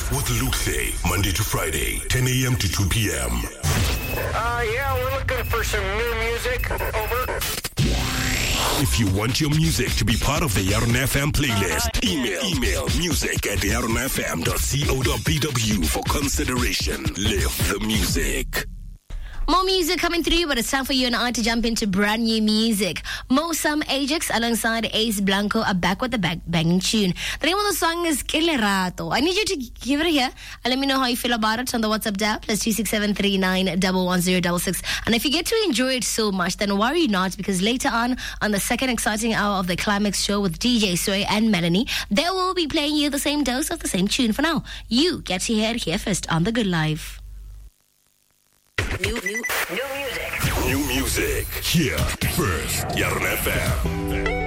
with Luke Say, Monday to Friday, 10 a.m. to 2 p.m. Yeah, we're looking for some new music. Over. If you want your music to be part of the Yaron FM playlist, email music@yaronfm.co.bw for consideration. Live the music. More music coming through, but it's time for you and I to jump into brand new music. Mosam Ajax alongside Ace Blanco are back with the banging tune. The name of the song is Kelerato. I need you to give it a hear and let me know how you feel about it on the WhatsApp dial, +26739111066. And if you get to enjoy it so much, then worry not, because later on the second exciting hour of the Climax show with DJ Sway and Melanie, they will be playing you the same dose of the same tune. For now, you get to hear it here first on The Good Life. New music. Here first, Yaron FM.